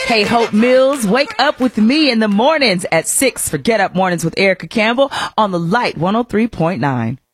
Hey, Hope Mills, wake up with me in the mornings at 6 for Get Up Mornings with Erica Campbell on the Light 103.9.